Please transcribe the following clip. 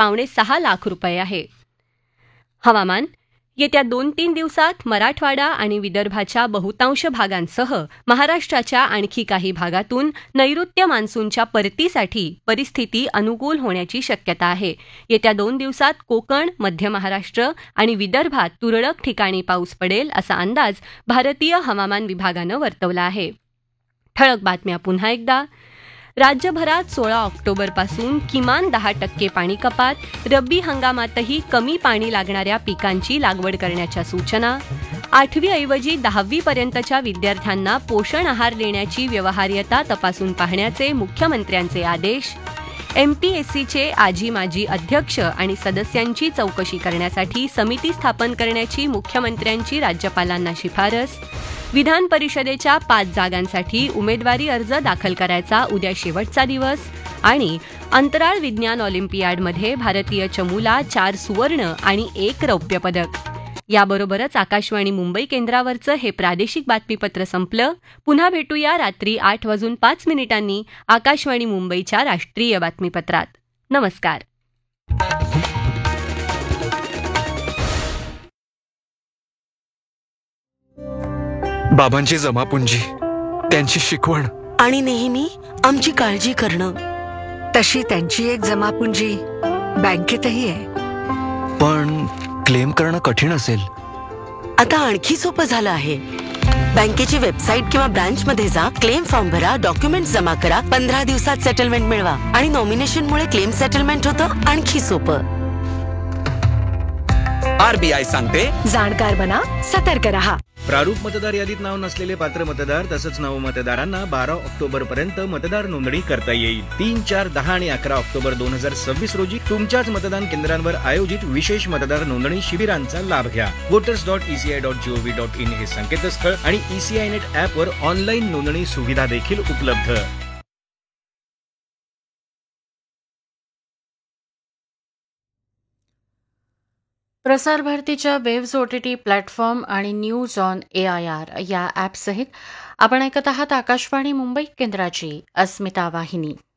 ₹5.25 लाख आहे. हवामान. येत्या 2-3 दिवसात मराठवाडा आणि विदर्भाच्या बहुतांश भागांसह महाराष्ट्राच्या आणखी काही भागातून नैऋत्य मान्सूनच्या परतीसाठी परिस्थिती अनुकूल होण्याची शक्यता आहे. येत्या 2 दिवसात कोकण, मध्य महाराष्ट्र आणि विदर्भात तुरळक ठिकाणी पाऊस पडेल असा अंदाज भारतीय हवामान विभागानं वर्तवला आहे. ठळक बातम्या पुन्हा एकदा. राज्यभरात 16 ऑक्टोबरपासून किमान 10% पाणी कपात, रब्बी हंगामातही कमी पाणी लागणाऱ्या पिकांची लागवड करण्याच्या सूचना, 8वी ऐवजी 10वी पर्यंतच्या विद्यार्थ्यांना पोषण आहार देण्याची व्यवहार्यता तपासून पाहण्याचे मुख्यमंत्र्यांचे आदेश, MPSCचे आजी माजी अध्यक्ष आणि सदस्यांची चौकशी करण्यासाठी समिती स्थापन करण्याची मुख्यमंत्र्यांची राज्यपालांना शिफारस, विधान परिषदेच्या 5 जागांसाठी उमेदवारी अर्ज दाखल करायचा उद्या शेवटचा दिवस आणि अंतराळ विज्ञान ऑलिम्पियाडमध्ये भारतीय चमूला 4 सुवर्ण आणि 1 रौप्य पदक. याबरोबरच आकाशवाणी मुंबई केंद्रावरचं हे प्रादेशिक बातमीपत्र संपलं. पुन्हा भेटूया रात्री 8:05 आकाशवाणी मुंबईच्या राष्ट्रीय बातमीपत्रात. नमस्कार. बाबांची जमापुंजी, त्यांची शिकवण आणि नेहमी आमची काळजी करणं. तशी त्यांची एक जमापुंजी बँकेतही आहे. पण क्लेम करणं कठीण असेल. आता आणखी सोपं झालं आहे. बँकेची वेबसाईट किंवा ब्रांचमध्ये जा, क्लेम फॉर्म भरा, डॉक्युमेंट जमा करा, 15 दिवसात सेटलमेंट मिळवा आणि नॉमिनेशनमुळे क्लेम सेटलमेंट होतं आणखी सोपं. RBI सांगते, जाणकार बना, सतर्क रहा. प्रारूप मतदार यादीत नाव नसलेले पात्र मतदार तसंच नवमतदारांना 12 ऑक्टोबरपर्यंत मतदार नोंदणी करता येईल. 3, 4, 10 आणि 11 ऑक्टोबर 2026 रोजी तुमच्याच मतदान केंद्रांवर आयोजित विशेष मतदार नोंदणी शिबिरांचा लाभ घ्या. voters.eci.gov.in हे संकेतस्थळ आणि ECI नेट ॲपवर ऑनलाईन नोंदणी सुविधा देखील उपलब्ध. प्रसार भारतीच्या वेव्ज OTT प्लॅटफॉर्म आणि न्यूज ऑन AIR या ॲपसहित आपण ऐकत आहात आकाशवाणी मुंबई केंद्राची अस्मिता वाहिनी.